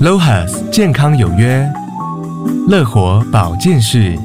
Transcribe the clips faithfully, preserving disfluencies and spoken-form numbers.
L O H A S 健康有约，乐活保健室。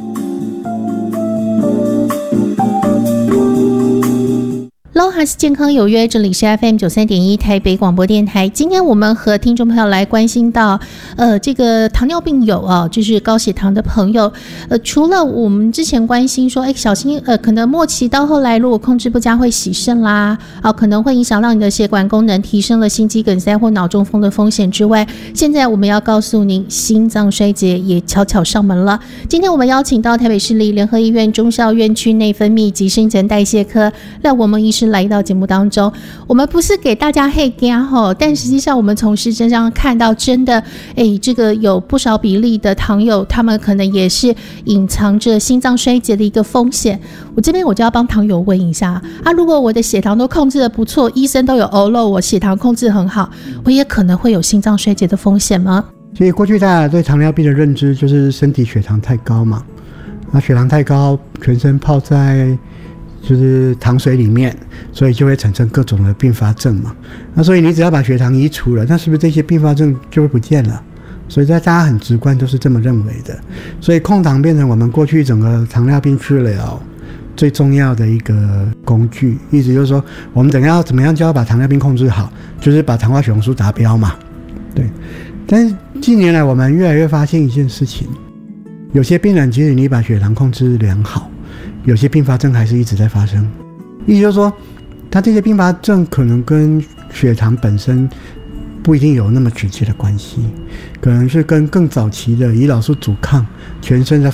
L O H A S 健康有约，这里是 F M 九十三点一 台北广播电台。今天我们和听众朋友来关心到，呃，这个糖尿病友啊，就是高血糖的朋友，呃，除了我们之前关心说，哎，小心，呃，可能末期到后来如果控制不佳会洗肾啦，啊，可能会影响到你的血管功能，提升了心肌梗塞或脑中风的风险之外，现在我们要告诉您，心脏衰竭也悄悄上门了。今天我们邀请到台北市立联合医院忠孝院区内分泌及新陈代谢科廖国萌医师来到节目当中。我们不是给大家黑干吼，但实际上我们从实证上看到，真的，哎，这个有不少比例的糖友，他们可能也是隐藏着心脏衰竭的一个风险。我这边我就要帮糖友问一下啊，如果我的血糖都控制得不错，医生都有欧漏我血糖控制很好，我也可能会有心脏衰竭的风险吗？ 所以过去大家对糖尿病的认知就是身体血糖太高嘛，那血糖太高，全身泡在就是糖水里面，所以就会产生各种的并发症嘛。那所以你只要把血糖移除了，那是不是这些并发症就会不见了？所以在大家很直观都是这么认为的。所以控糖变成我们过去整个糖尿病治疗最重要的一个工具，意思就是说，我们怎样怎么样就要把糖尿病控制好，就是把糖化血红素达标嘛。对。但是近年来我们越来越发现一件事情，有些病人即使你把血糖控制良好，有些并发症还是一直在发生。意思就是说，他这些并发症可能跟血糖本身不一定有那么直接的关系，可能是跟更早期的胰岛素阻抗、全身的